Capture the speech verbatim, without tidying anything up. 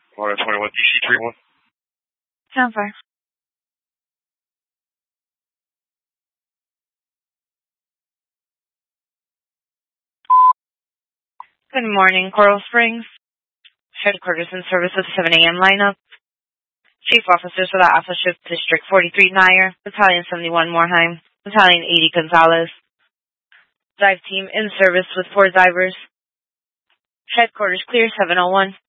Florida twenty-one, D C three one. ten four. Good morning, Coral Springs. Headquarters and service at seven a.m. lineup. Chief officers for the Alpha Ship District forty-three Nair, Battalion seventy-one Moorheim, Battalion eighty Gonzalez. Dive team in service with four divers. Headquarters clear seven oh one.